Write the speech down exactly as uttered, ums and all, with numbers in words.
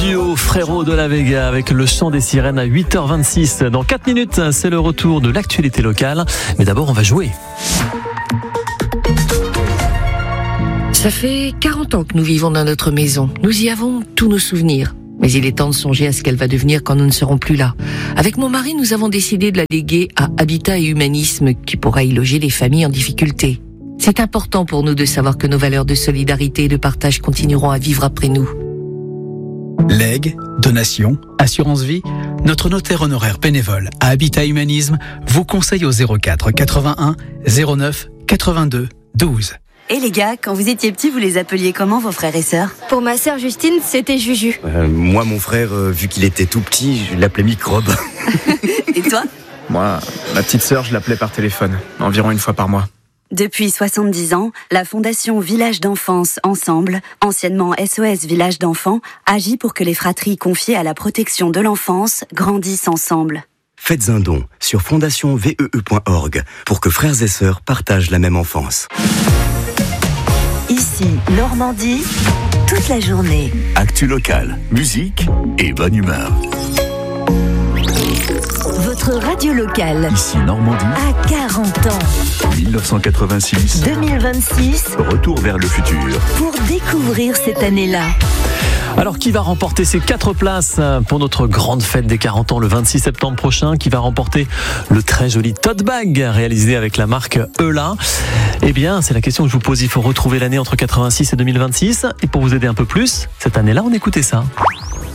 duo Frérot de la Vega avec le chant des sirènes à huit heures vingt-six. Dans quatre minutes, c'est le retour de l'actualité locale. Mais d'abord, on va jouer. Ça fait quarante ans que nous vivons dans notre maison. Nous y avons tous nos souvenirs. Mais il est temps de songer à ce qu'elle va devenir quand nous ne serons plus là. Avec mon mari, nous avons décidé de la léguer à Habitat et Humanisme, qui pourra y loger les familles en difficulté. C'est important pour nous de savoir que nos valeurs de solidarité et de partage continueront à vivre après nous. Legs, donations, assurance vie, notre notaire honoraire bénévole à Habitat Humanisme vous conseille au zéro quatre quatre-vingt-un zéro neuf quatre-vingt-deux douze. Et les gars, quand vous étiez petits, vous les appeliez comment vos frères et sœurs ? Pour ma sœur Justine, c'était Juju. Euh, moi, mon frère, euh, vu qu'il était tout petit, je l'appelais Microbe. Et toi ? Moi, ma petite sœur, je l'appelais par téléphone, environ une fois par mois. Depuis soixante-dix ans, la Fondation Village d'Enfance Ensemble, anciennement S O S Village d'Enfants, agit pour que les fratries confiées à la protection de l'enfance grandissent ensemble. Faites un don sur fondation vee point org pour que frères et sœurs partagent la même enfance. Ici, Normandie, toute la journée. Actu locale, musique et bonne humeur. Votre radio locale. Ici Normandie. À quarante ans. dix-neuf cent quatre-vingt-six. deux mille vingt-six. Retour vers le futur. Pour découvrir cette année-là. Alors, qui va remporter ces quatre places pour notre grande fête des quarante ans le vingt-six septembre prochain? Qui va remporter le très joli tote bag réalisé avec la marque Eula? Eh bien, c'est la question que je vous pose. Il faut retrouver l'année entre quatre-vingt-six et deux mille vingt-six. Et pour vous aider un peu plus, cette année-là, on écoutait ça.